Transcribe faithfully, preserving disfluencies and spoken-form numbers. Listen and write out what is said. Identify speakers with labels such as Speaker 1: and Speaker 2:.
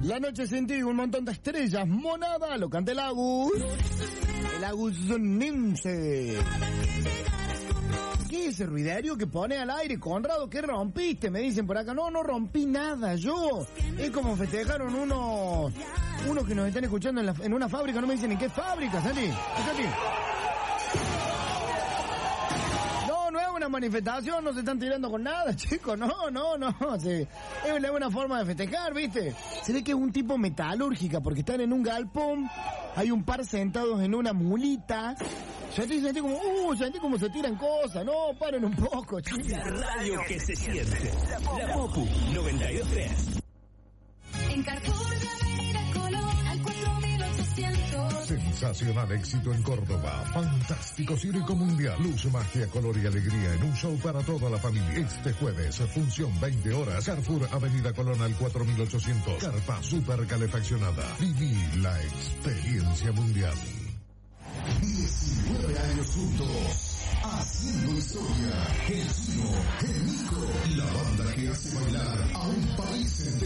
Speaker 1: La noche sentí un montón de estrellas. Monada, lo canta el Agus. El Agus Nimse. ¿Qué es ese ruidario que pone al aire? Conrado, ¿qué rompiste? Me dicen por acá. No, no rompí nada, yo. Es como festejaron unos... Unos que nos están escuchando en, la, en una fábrica. No me dicen en qué fábrica, Santi. Santi. No, no es una manifestación. No se están tirando con nada, chicos. No, no, no. Sí. Es una forma de festejar, ¿viste? Se ve que es un tipo metalúrgica porque están en un galpón. Hay un par sentados en una mulita. Sentí, sentí como, uh, sentí como se tiran cosas. No, paren un poco, chicos.
Speaker 2: La radio que se siente. La Popu noventa y dos punto tres.
Speaker 3: En Carrefour de Avenida Colón al cuatro mil ochocientos.
Speaker 4: Sensacional éxito en Córdoba. Fantástico circo mundial. Luz, magia, color y alegría en un show para toda la familia. Este jueves, función veinte horas. Carrefour Avenida Colón al cuatro mil ochocientos. Carpa super calefaccionada. Viví la experiencia mundial.
Speaker 5: diecinueve años juntos, haciendo historia. El Chino, el Nico, la banda que hace bailar a un país entero.